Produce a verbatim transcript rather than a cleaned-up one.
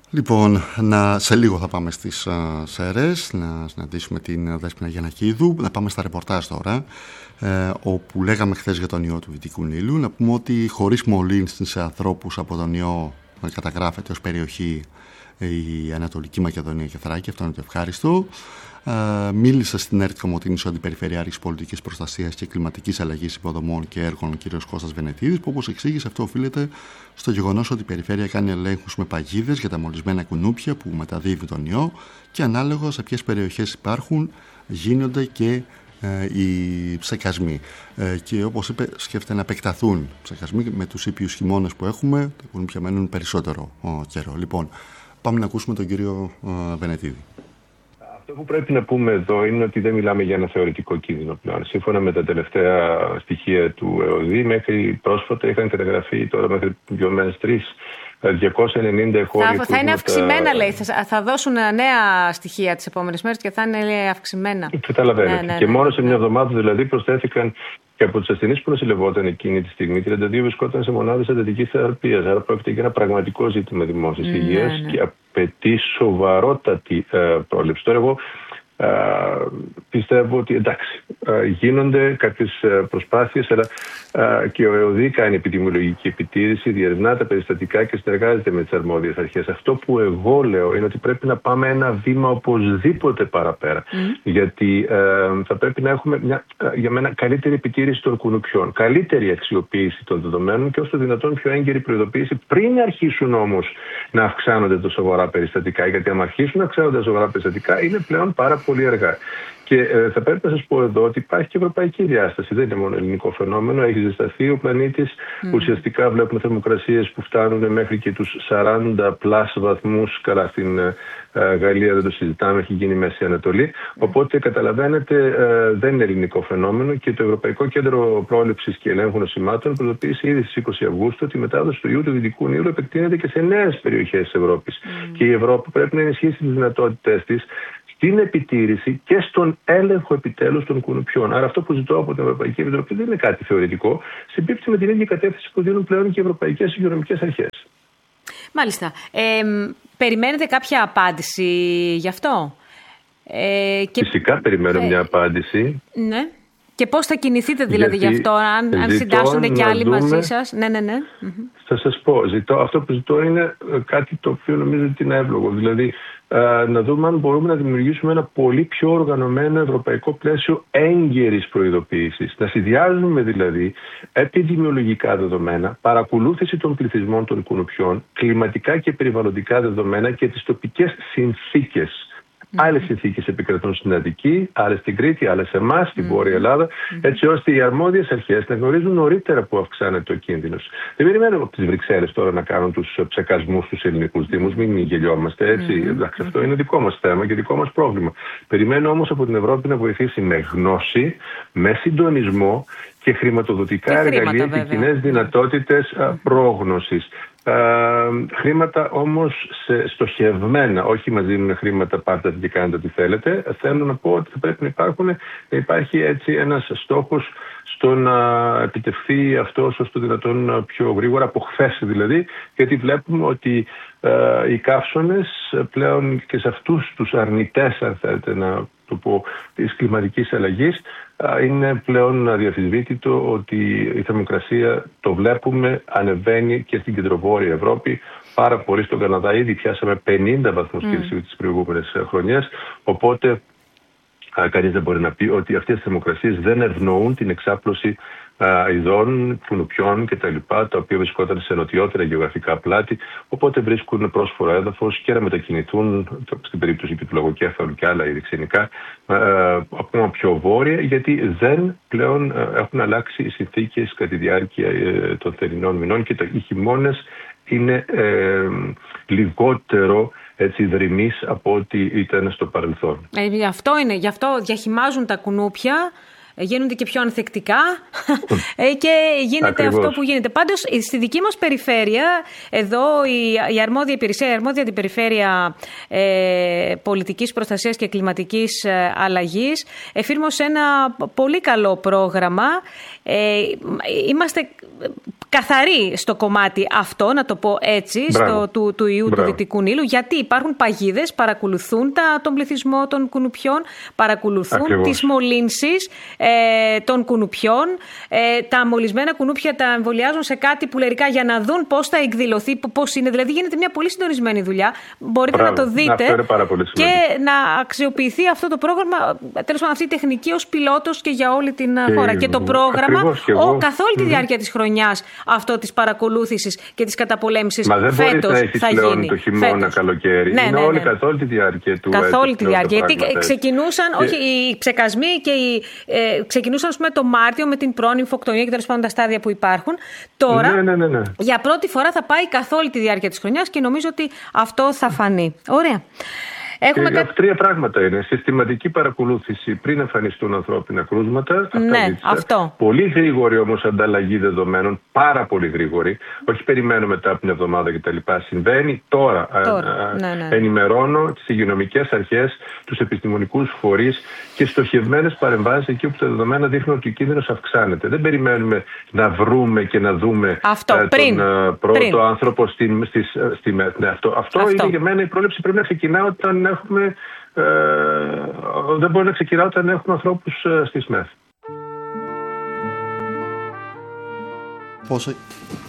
Λοιπόν, να, σε λίγο θα πάμε στις uh, Σέρρες να συναντήσουμε την Δέσποινα Γιαννακίδου. Να πάμε στα ρεπορτάζ τώρα, ε, όπου λέγαμε χθες για τον ιό του Δυτικού Νείλου. Να πούμε ότι χωρίς μολύνσεις σε ανθρώπους από τον ιό καταγράφεται ως περιοχή η Ανατολική Μακεδονία και Θράκη. Αυτό είναι το ευχάριστο. Uh, μίλησε στην ΕΡΤ Κομοτήνης ο Αντιπεριφερειάρχης Πολιτικής Προστασίας και Κλιματικής Αλλαγής Υποδομών και Έργων, ο κ. Κώστας Βενετίδης, που όπως εξήγησε, αυτό οφείλεται στο γεγονός ότι η Περιφέρεια κάνει ελέγχους με παγίδες για τα μολυσμένα κουνούπια που μεταδίδει τον ιό και ανάλογα σε ποιες περιοχές υπάρχουν γίνονται και ε, οι ψεκασμοί. Ε, και όπως είπε, σκέφτεται να επεκταθούν ψεκασμοί με τους ήπιους χειμώνες που έχουμε, τα κουνούπια μένουν περισσότερο ο, καιρό. Λοιπόν, πάμε να ακούσουμε τον κύριο ε, Βενετίδη. Αυτό που πρέπει να πούμε εδώ είναι ότι δεν μιλάμε για ένα θεωρητικό κίνδυνο πλέον. Σύμφωνα με τα τελευταία στοιχεία του ΕΟΔΗ, μέχρι πρόσφατα είχαν καταγραφεί, τώρα μέχρι δύο μέρες τρεις, διακόσια ενενήντα εχώρια. Θα, θα είναι αυξημένα, τα... λέει. Θα, θα δώσουν νέα στοιχεία τις επόμενες μέρες και θα είναι, λέει, αυξημένα. Καταλαβαίνετε. Ναι, ναι, και ναι, μόνο ναι. σε μια εβδομάδα δηλαδή προσθέθηκαν και από τους ασθενείς που νοσηλευόταν εκείνη τη στιγμή, τριάντα δύο βρισκόταν σε μονάδες εντατικής θεραπείας. Άρα πρόκειται για ένα πραγματικό ζήτημα δημόσιας ναι, υγείας ναι. και απαιτεί σοβαρότατη ε, πρόληψη. Τώρα εγώ Uh, πιστεύω ότι εντάξει, uh, γίνονται κάποιες uh, προσπάθειες, αλλά uh, και ο ΕΟΔΗ κάνει επιδημιολογική επιτήρηση, διερευνά τα περιστατικά και συνεργάζεται με τις αρμόδιες αρχές. Αυτό που εγώ λέω είναι ότι πρέπει να πάμε ένα βήμα οπωσδήποτε παραπέρα. Mm. Γιατί uh, θα πρέπει να έχουμε μια, uh, για μένα καλύτερη επιτήρηση των κουνουπιών, καλύτερη αξιοποίηση των δεδομένων και όσο το δυνατόν πιο έγκαιρη προειδοποίηση πριν αρχίσουν όμως να αυξάνονται τα σοβαρά περιστατικά. Γιατί αν αρχίσουν να αυξάνονται τα σοβαρά περιστατικά είναι πλέον πάρα πολύ αργά. Και ε, θα πρέπει να σας πω εδώ ότι υπάρχει και ευρωπαϊκή διάσταση. Δεν είναι μόνο ελληνικό φαινόμενο. Έχει ζεσταθεί ο πλανήτης. Mm. Ουσιαστικά βλέπουμε θερμοκρασίες που φτάνουν μέχρι και τους σαράντα πλας βαθμούς. Καλά, στην ε, Γαλλία δεν το συζητάμε, έχει γίνει Μέση Ανατολή. Mm. Οπότε καταλαβαίνετε, ε, δεν είναι ελληνικό φαινόμενο και το Ευρωπαϊκό Κέντρο Πρόληψης και Ελέγχου Νοσημάτων προειδοποίησε ήδη στις είκοσι Αυγούστου ότι η μετάδοση του ιού του Δυτικού Νείλου επεκτείνεται και σε νέες περιοχές της Ευρώπης. Mm. Και η Ευρώπη πρέπει να ενισχύσει τις δυνατότητές της στην επιτήρηση και στον έλεγχο επιτέλους των κουνουπιών. Άρα αυτό που ζητώ από την Ευρωπαϊκή Επιτροπή δεν είναι κάτι θεωρητικό. Συμπίπτει με την ίδια κατεύθυνση που δίνουν πλέον και οι ευρωπαϊκές υγειονομικές αρχές. Μάλιστα. Ε, περιμένετε κάποια απάντηση γι' αυτό? Ε, και... Φυσικά περιμένω ε, μια απάντηση. Ναι. Και πώς θα κινηθείτε δηλαδή γι' αυτό, αν, αν συντάσσονται κι άλλοι δούμε... μαζί σας? Ναι, ναι, ναι. Θα σας πω, ζητώ, αυτό που ζητώ είναι κάτι το οποίο νομίζω ότι είναι εύλογο. Δηλαδή, ε, να δούμε αν μπορούμε να δημιουργήσουμε ένα πολύ πιο οργανωμένο ευρωπαϊκό πλαίσιο έγκαιρης προειδοποίησης. Να συνδυάζουμε δηλαδή επιδημιολογικά δεδομένα, παρακολούθηση των πληθυσμών των κουνουπιών, κλιματικά και περιβαλλοντικά δεδομένα και τις τοπικές συνθήκες. Mm-hmm. Άλλες συνθήκες επικρατούν στην Αττική, άλλες στην Κρήτη, άλλες εμάς, στην mm-hmm. Βόρεια Ελλάδα, mm-hmm. έτσι ώστε οι αρμόδιες αρχές να γνωρίζουν νωρίτερα που αυξάνεται ο κίνδυνος. Δεν περιμένουμε από τις Βρυξέλλες τώρα να κάνουν τους ψεκασμούς στους ελληνικούς δήμους, μην γελιόμαστε έτσι. Mm-hmm. Εντάξει, αυτό είναι δικό μας θέμα και δικό μας πρόβλημα. Περιμένω όμως από την Ευρώπη να βοηθήσει με γνώση, με συντονισμό και χρηματοδοτικά και εργαλεία και κοινές δυνατότητες mm-hmm. πρόγνωσης. Uh, χρήματα όμως σε, στοχευμένα, όχι μαζί με χρήματα πάρτε και κάνετε ό,τι θέλετε. Θέλω να πω ότι θα πρέπει να, υπάρχουν, να υπάρχει έτσι ένας στόχος στο να επιτευχθεί αυτό όσο το δυνατόν πιο γρήγορα, από χθες δηλαδή, γιατί βλέπουμε ότι uh, οι καύσωνες πλέον και σε αυτούς τους αρνητές, αν θέλετε να το πω, της κλιματικής αλλαγής, είναι πλέον αδιαφυσβήτητο ότι η θερμοκρασία, το βλέπουμε, ανεβαίνει και στην κεντροβόρεια Ευρώπη. Πάρα πολύ στον Καναδά ήδη πιάσαμε πενήντα βαθμούς Κελσίου mm. τις προηγούμενες χρονιές. Οπότε κανείς δεν μπορεί να πει ότι αυτές οι θερμοκρασίες δεν ευνοούν την εξάπλωση α, ειδών, κουνουπιών κτλ. Τα οποία βρισκόταν σε νοτιότερα γεωγραφικά πλάτη. Οπότε βρίσκουν πρόσφορο έδαφος και να μετακινηθούν, στην περίπτωση του λογοκέφαλου και άλλα είδη ξενικά, ακόμα πιο βόρεια, γιατί δεν πλέον α, έχουν αλλάξει οι συνθήκες κατά τη διάρκεια ε, των θερινών μηνών και οι χειμώνες είναι ε, λιγότερο έτσι δρυμής από ό,τι ήταν στο παρελθόν. Ε, γι' αυτό είναι, γι' αυτό διαχυμάζουν τα κουνούπια γίνονται και πιο ανθεκτικά και γίνεται Ακριβώς. αυτό που γίνεται. Πάντως, στη δική μας περιφέρεια, εδώ η, η αρμόδια υπηρεσία, η αρμόδια αντιπεριφέρεια ε, πολιτικής προστασίας και κλιματικής αλλαγής εφήρμοσε ένα πολύ καλό πρόγραμμα. Ε, είμαστε καθαροί στο κομμάτι αυτό, να το πω έτσι, στο, του, του ιού Μπράβο. του Δυτικού Νείλου, γιατί υπάρχουν παγίδες, παρακολουθούν τα, τον πληθυσμό των κουνουπιών, παρακολουθούν Ακριβώς. τις μολύνσεις ε, των κουνουπιών, ε, τα μολυσμένα κουνούπια τα εμβολιάζουν σε κάτι πουλερικά για να δουν πώς θα εκδηλωθεί, πώς είναι. Δηλαδή γίνεται μια πολύ συντονισμένη δουλειά. Μπορείτε Μπράβο. να το δείτε και να αξιοποιηθεί αυτό το πρόγραμμα, τέλος πάντων αυτή η τεχνική ως πιλότος και για όλη την και χώρα. Και το πρόγραμμα ο, καθ' όλη τη mm-hmm. διάρκεια της χρονιάς αυτό της παρακολούθησης και της καταπολέμησης φέτος θα γίνει. Μα δεν μπορεί να έχεις πλέον το χειμώνα, φέτος. καλοκαίρι. Ναι, είναι ναι, ναι. όλοι καθ' όλη τη διάρκεια του. Καθ' όλη τη διάρκεια. Γιατί ξεκινούσαν, και... όχι, οι ψεκασμοί και οι, ε, ξεκινούσαν ας πούμε, το Μάρτιο με την πρώην υφοκτονία και τέλος πάντων τα στάδια που υπάρχουν. Τώρα, ναι, ναι, ναι, ναι. για πρώτη φορά θα πάει καθ' όλη τη διάρκεια της χρονιάς και νομίζω ότι αυτό θα φανεί. Ωραία. Έχουμε κα... Τρία πράγματα είναι. Συστηματική παρακολούθηση πριν εμφανιστούν ανθρώπινα κρούσματα. Αυτά ναι, αυτό. Πολύ γρήγορη όμως ανταλλαγή δεδομένων. Πάρα πολύ γρήγορη. Όχι περιμένουμε μετά από την εβδομάδα κτλ. Συμβαίνει τώρα. τώρα. Α, ναι, ναι. Ενημερώνω τις υγειονομικές αρχές, τους επιστημονικούς φορείς και στοχευμένες παρεμβάσεις εκεί όπου τα δεδομένα δείχνουν ότι ο κίνδυνος αυξάνεται. Δεν περιμένουμε να βρούμε και να δούμε αυτό, ε, πριν, τον πρώτο πριν. άνθρωπο στη, στη, στη ΜΕΘ. Ναι, αυτό, αυτό, αυτό είναι για μένα η πρόληψη πρέπει να ξεκινά όταν έχουμε, ε, δεν μπορεί να ξεκινά όταν έχουμε ανθρώπους ε, στη ΣΜΕΘ. Πόσο,